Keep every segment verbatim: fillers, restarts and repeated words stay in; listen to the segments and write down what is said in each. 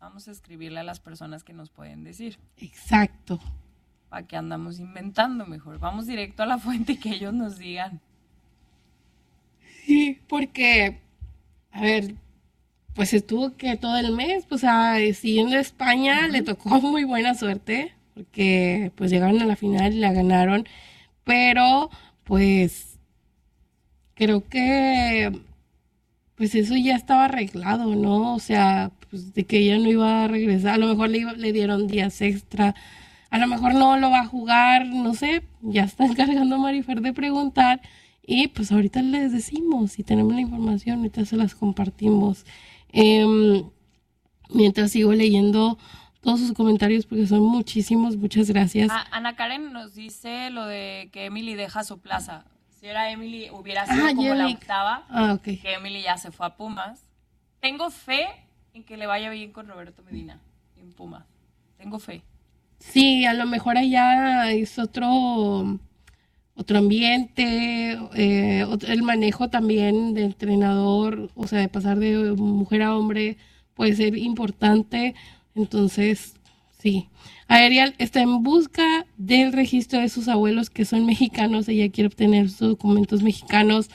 Vamos a escribirle a las personas que nos pueden decir. Exacto. ¿Para qué andamos inventando mejor? Vamos directo a la fuente y que ellos nos digan. Sí, porque, a ver, pues estuvo que todo el mes, pues a sí en España uh-huh. le tocó muy buena suerte, porque pues llegaron a la final y la ganaron, pero pues creo que pues eso ya estaba arreglado, ¿no? O sea, pues de que ella no iba a regresar, a lo mejor le, le dieron días extra, a lo mejor no lo va a jugar, no sé, ya está encargando a Marifer de preguntar y pues ahorita les decimos, si tenemos la información, ahorita se las compartimos. Eh, mientras sigo leyendo todos sus comentarios porque son muchísimos, muchas gracias. Ah, Ana Karen nos dice lo de que Emily deja su plaza. Si era Emily, hubiera sido ah, como la octava, ah, okay. que Emily ya se fue a Pumas. Tengo fe en que le vaya bien con Roberto Medina en Pumas. Tengo fe. Sí, a lo mejor allá es otro, otro ambiente, eh, el manejo también del entrenador, o sea, de pasar de mujer a hombre puede ser importante. Entonces, sí. Ariel está en busca del registro de sus abuelos que son mexicanos. Ella quiere obtener sus documentos mexicanos.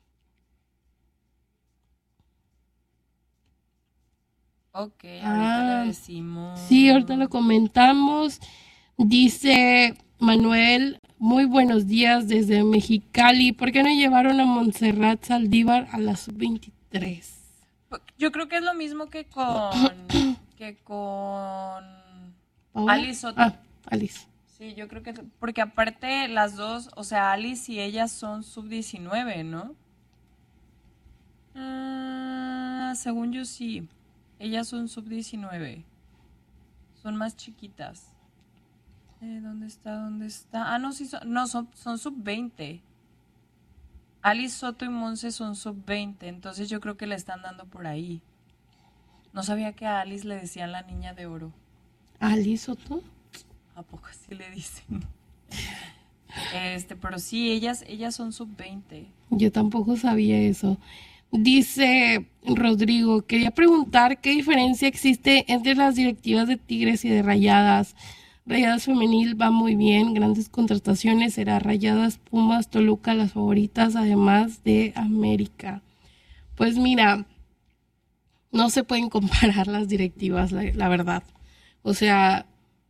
Ok, ahorita ah, le decimos. Sí, ahorita lo comentamos. Dice Manuel, muy buenos días desde Mexicali. ¿Por qué no llevaron a Montserrat Saldívar a la sub veintitrés? Yo creo que es lo mismo que con que con Alice Soto. Ah, Alice. Sí, yo creo que porque aparte las dos, o sea, Alice y ella son sub diecinueve, ¿no? Ah, según yo sí. Ellas son sub diecinueve. Son más chiquitas. Eh, ¿Dónde está? ¿Dónde está? Ah, no, sí son, no, son, son sub veinte. Alice Soto y Monse son sub veinte, entonces yo creo que le están dando por ahí. No sabía que a Alice le decían la niña de oro. ¿Alice Soto? ¿A poco así le dicen? Este, pero sí, ellas, ellas son sub veinte. Yo tampoco sabía eso. Dice Rodrigo, quería preguntar qué diferencia existe entre las directivas de Tigres y de Rayadas. Rayadas femenil va muy bien, grandes contrataciones, será Rayadas, Pumas, Toluca, las favoritas, además de América. Pues mira, no se pueden comparar las directivas, la, la verdad. O sea,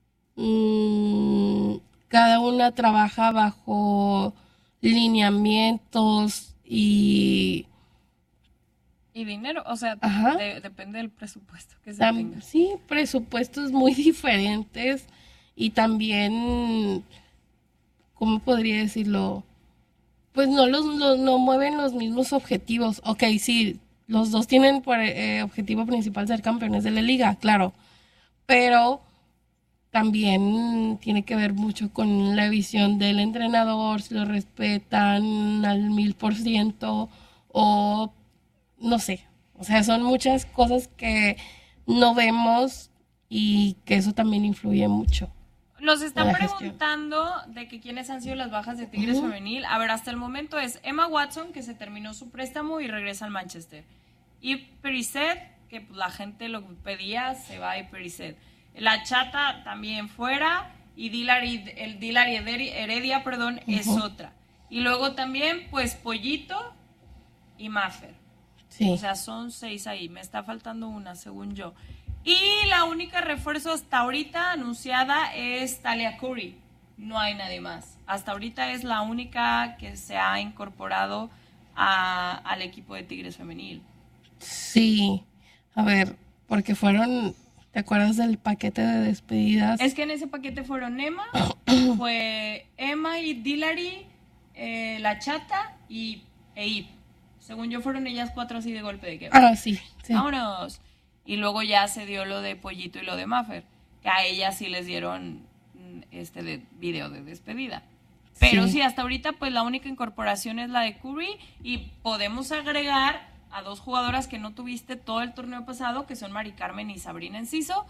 mmm, cada una trabaja bajo lineamientos y... Y dinero, o sea, de, depende del presupuesto que se Tam, tenga. Sí, presupuestos muy diferentes y también, ¿cómo podría decirlo? Pues no los, los no mueven los mismos objetivos. Ok, sí, los dos tienen por eh, objetivo principal ser campeones de la liga, claro, pero también tiene que ver mucho con la visión del entrenador, si lo respetan al mil por ciento o no sé, o sea, son muchas cosas que no vemos y que eso también influye mucho. Nos están preguntando de que quiénes han sido las bajas de Tigres uh-huh. femenil. A ver, hasta el momento es Emma Watson, que se terminó su préstamo y regresa al Manchester. Y Pericet, que pues, la gente lo pedía, se va y Pericet. La Chata también fuera y Dilar, el Dilar Heredia, perdón, uh-huh. es otra. Y luego también, pues, Pollito y Maffer. Sí. O sea, son seis ahí. Me está faltando una, según yo. Y la única refuerzo hasta ahorita anunciada es Talia Curry. No hay nadie más. Hasta ahorita es la única que se ha incorporado a, al equipo de Tigres femenil. Sí. A ver, porque fueron... ¿Te acuerdas del paquete de despedidas? Es que en ese paquete fueron Emma, fue Emma y Dilary, eh, la Chata y Eib. Según yo fueron ellas cuatro así de golpe de que... Ah, sí, sí. Vámonos. Y luego ya se dio lo de Pollito y lo de Maffer, que a ellas sí les dieron este de video de despedida. Pero sí. sí, hasta ahorita pues la única incorporación es la de Curry y podemos agregar a dos jugadoras que no tuviste todo el torneo pasado, que son Mari Carmen y Sabrina Enciso.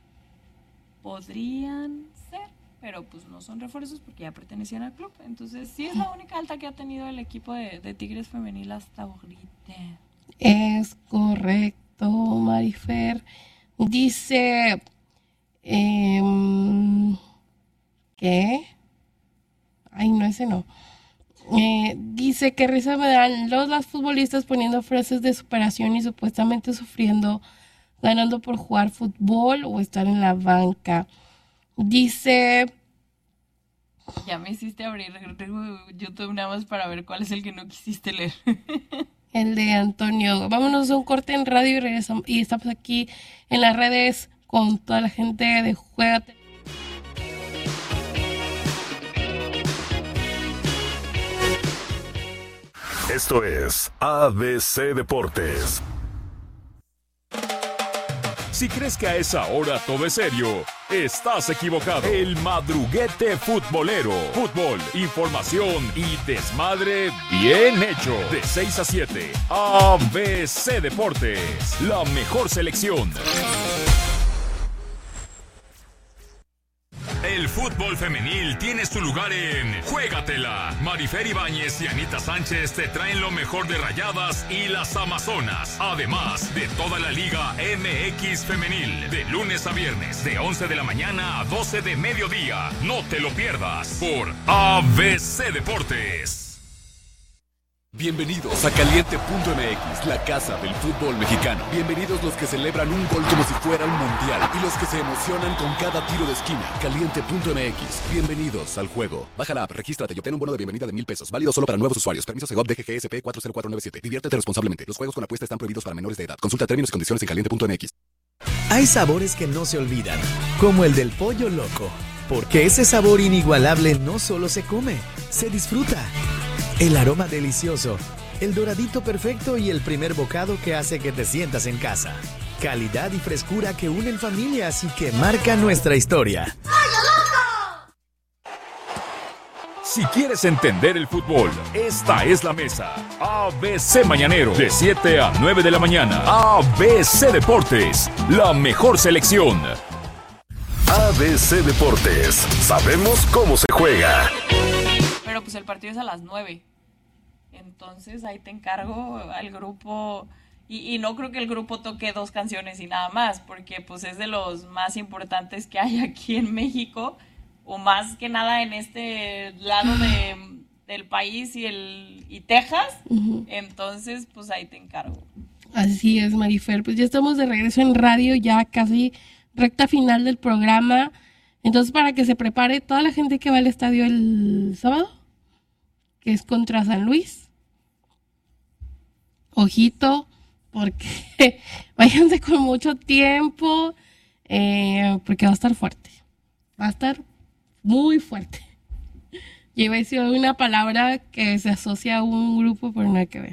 Podrían ser, pero pues no son refuerzos porque ya pertenecían al club. Entonces sí es la única alta que ha tenido el equipo de, de Tigres femenil hasta ahorita. Es correcto, Marifer. Dice, eh, ¿qué? Ay, no, ese no. Eh, dice que risa me dan los las futbolistas poniendo frases de superación y supuestamente sufriendo, ganando por jugar fútbol o estar en la banca. Dice... Ya me hiciste abrir YouTube nada más para ver cuál es el que no quisiste leer. El de Antonio. Vámonos a un corte en radio y regresamos. Y estamos aquí en las redes con toda la gente de Juégate. Esto es A B C Deportes. Si crees que a esa hora todo es serio, estás equivocado. El madruguete futbolero. Fútbol, información y desmadre bien hecho. De seis a siete, A B C Deportes. La mejor selección. El fútbol femenil tiene su lugar en Juégatela. Marifer Ibáñez y Anita Sánchez te traen lo mejor de Rayadas y las Amazonas. Además de toda la Liga M X Femenil. De lunes a viernes, de once de la mañana a doce de mediodía. No te lo pierdas por A B C Deportes. Bienvenidos a Caliente punto M X, la casa del fútbol mexicano. Bienvenidos los que celebran un gol como si fuera un mundial y los que se emocionan con cada tiro de esquina. Caliente punto M X, bienvenidos al juego. Baja la app, regístrate y obtén un bono de bienvenida de mil pesos. Válido solo para nuevos usuarios. Permiso Segov D G G S P cuatro cero cuatro nueve siete. Diviértete responsablemente. Los juegos con apuesta están prohibidos para menores de edad. Consulta términos y condiciones en caliente punto M X. Hay sabores que no se olvidan, como el del pollo loco. Porque ese sabor inigualable no solo se come, se disfruta. El aroma delicioso, el doradito perfecto y el primer bocado que hace que te sientas en casa. Calidad y frescura que unen familias y que marcan nuestra historia. Si quieres entender el fútbol, esta es la mesa. A B C Mañanero, de siete a nueve de la mañana. A B C Deportes, la mejor selección. A B C Deportes, sabemos cómo se juega. Pero pues el partido es a las nueve. Entonces ahí te encargo al grupo. Y, y no creo que el grupo toque dos canciones y nada más, porque pues es de los más importantes que hay aquí en México, o más que nada en este lado de, del país y, el, y Texas. Uh-huh. Entonces pues ahí te encargo. Así es, Marifer. Pues ya estamos de regreso en radio, ya casi recta final del programa. Entonces, para que se prepare toda la gente que va al estadio el sábado, que es contra San Luis. Ojito, porque váyanse con mucho tiempo, eh, porque va a estar fuerte. Va a estar muy fuerte. Yo iba a decir una palabra que se asocia a un grupo, pero no hay que ver.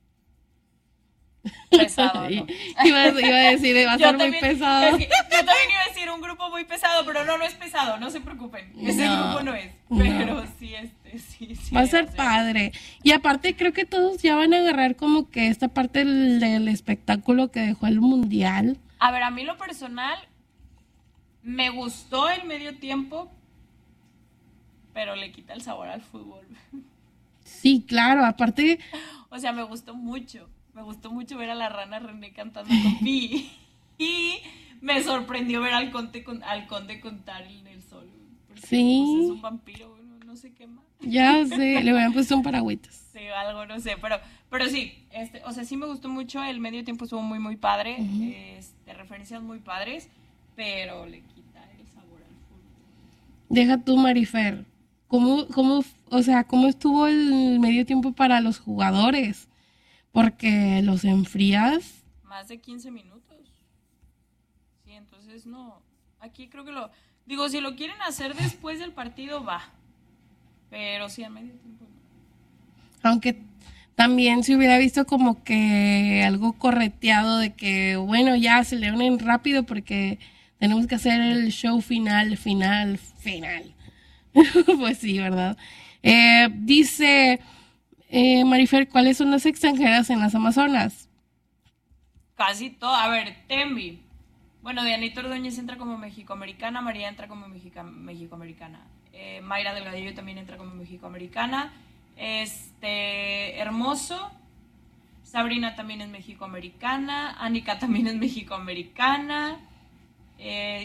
Pesado, ¿no? iba, iba a decir, va a ser muy pesado. Es que, yo también iba a decir un grupo muy pesado, pero no, no es pesado, no se preocupen. Ese no, grupo no es, pero no. sí, este, sí, sí. Va a ser padre. Y aparte creo que todos ya van a agarrar como que esta parte del, del espectáculo que dejó el Mundial. A ver, a mí lo personal, me gustó el medio tiempo, pero le quita el sabor al fútbol. Sí, claro, aparte... O sea, me gustó mucho. Me gustó mucho ver a la rana René cantando con Pi. Y me sorprendió ver al conde, con, al conde contar en el sol. Porque, sí. Pues, es un vampiro, no, no sé qué más. Ya sé, le hubieran puesto un paragüitas. Sí, algo, no sé. Pero, pero sí, este, o sea, sí me gustó mucho. El medio tiempo estuvo muy, muy padre. Uh-huh. Este, referencias muy padres. Pero le quita el sabor al fútbol. Deja tú, Marifer. ¿Cómo, cómo, o sea, cómo estuvo el medio tiempo para los jugadores? Porque los enfrías. Más de quince minutos. Sí, entonces no. Aquí creo que lo... Digo, si lo quieren hacer después del partido, va. Pero sí, a medio tiempo no. Aunque también se hubiera visto como que algo correteado de que, bueno, ya se le unen rápido porque tenemos que hacer el show final, final, final. Pues sí, ¿verdad? Eh, dice... Eh, Marifer, ¿cuáles son las extranjeras en las Amazonas? Casi todo. A ver, Tembi. Bueno, Dianita Ordóñez entra como mexicoamericana, María entra como mexica, mexicoamericana. Eh, Mayra Delgadillo también entra como mexicoamericana. Este, Hermoso. Sabrina también es mexicoamericana. Anika también es mexicoamericana.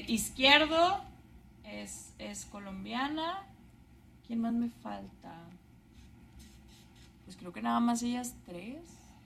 Izquierdo es, es colombiana. ¿Quién más me falta? Pues creo que nada más ellas tres.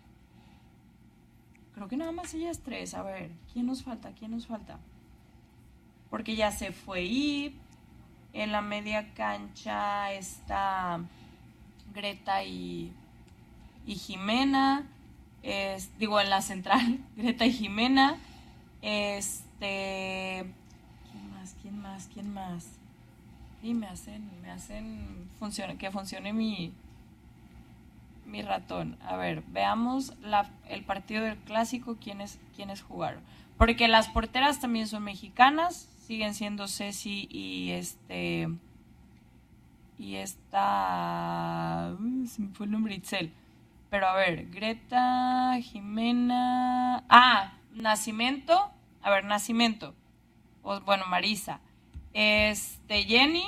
Creo que nada más ellas tres. A ver, ¿quién nos falta? ¿Quién nos falta? Porque ya se fue Ip. En la media cancha está Greta y, y Jimena. Es, digo, en la central, Greta y Jimena. Este... ¿Quién más? ¿Quién más? ¿Quién más? Y me hacen, me hacen funcione, que funcione mi, mi ratón. A ver, veamos la, el partido del clásico, quiénes, quiénes jugaron. Porque las porteras también son mexicanas, siguen siendo Ceci y este y esta uh, se me fue el nombre, Itzel. Pero a ver, Greta, Jimena, ah, Nacimiento, a ver, Nacimiento, o, bueno, Marisa, este, Jenny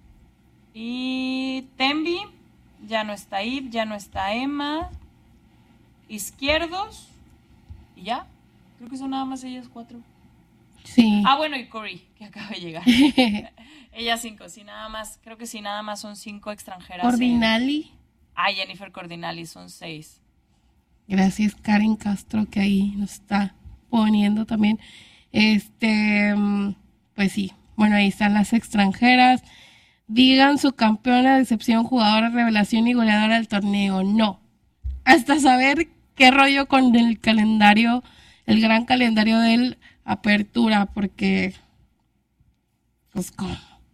y Tembi, ya no está Ip, ya no está Emma, Izquierdos, y ya, creo que son nada más ellas cuatro. Sí. Ah, bueno, y Cory, que acaba de llegar. Ellas cinco, sí, nada más, creo que sí, nada más son cinco extranjeras. Cordinali. En... Ah, Jennifer Cordinali, son seis. Gracias, Karen Castro, que ahí nos está poniendo también. Este, pues sí, bueno, ahí están las extranjeras. Digan su campeona de excepción, jugadora revelación y goleadora del torneo. No. Hasta saber qué rollo con el calendario, el gran calendario del Apertura, porque, pues, ¿cómo?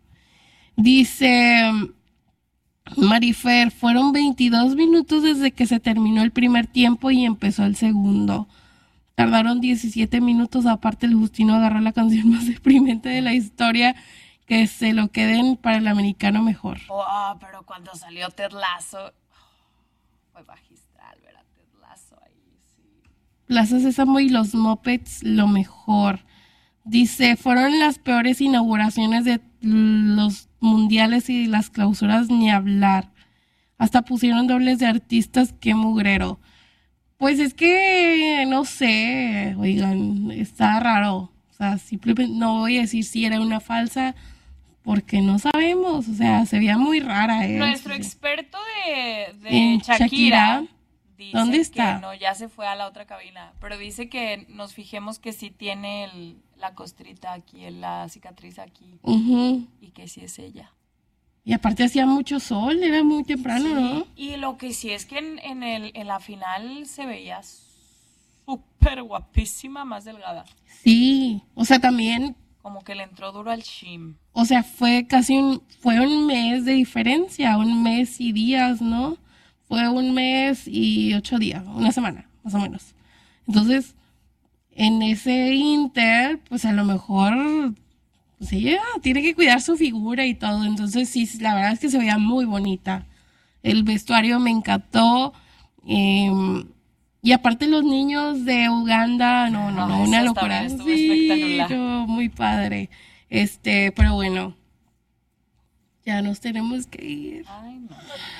Dice Marifer, fueron veintidós minutos desde que se terminó el primer tiempo y empezó el segundo. Tardaron diecisiete minutos, aparte el Justino agarró la canción más deprimente de la historia, que se lo queden para el americano mejor. Oh, pero cuando salió Ted Lasso, fue magistral ver a Ted Lasso ahí, sí. Plaza Sésamo y los Muppets, lo mejor. Dice, fueron las peores inauguraciones de los mundiales y las clausuras, ni hablar. Hasta pusieron dobles de artistas, qué mugrero. Pues es que, no sé, oigan, está raro. O sea, simplemente no voy a decir si era una falsa, porque no sabemos. O sea, se veía muy rara. ¿eh? Nuestro experto de, de en Shakira, Shakira, dice ¿dónde está? Que no, ya se fue a la otra cabina, pero dice que nos fijemos que sí tiene el, la costrita aquí, la cicatriz aquí, uh-huh. y que sí es ella. Y aparte hacía mucho sol, era muy temprano, Sí, ¿no? y lo que sí es que en, en, el, en la final se veía súper guapísima, más delgada. Sí, o sea, también, Como que le entró duro al shim. o sea, fue casi un, fue un mes de diferencia, un mes y días, ¿no? Fue un mes y ocho días, una semana, más o menos. Entonces, en ese inter, pues a lo mejor, pues ella tiene que cuidar su figura y todo. Entonces, sí, la verdad es que se veía muy bonita. El vestuario me encantó. Eh, y aparte los niños de Uganda, no, no, no, Ah, una eso locura. también estuvo Sí, espectacular. no, muy padre. Este, pero bueno, ya nos tenemos que ir. Ay, no.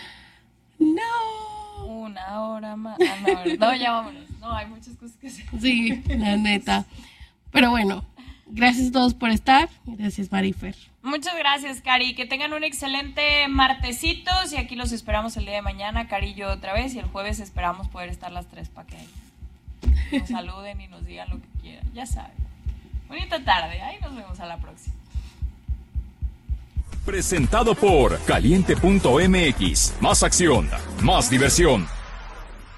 No. Una hora más. Ah, no, no, ya vámonos. No, hay muchas cosas que hacer. Sí, la neta. Pero bueno, gracias a todos por estar. Gracias, Marifer. Muchas gracias, Cari. Que tengan un excelente martesitos y aquí los esperamos el día de mañana, Cari y yo otra vez, y el jueves esperamos poder estar las tres para que nos saluden y nos digan lo que quieran. Ya saben. Bonita tarde. Ahí nos vemos a la próxima. Presentado por Caliente punto m x. Más acción, más diversión.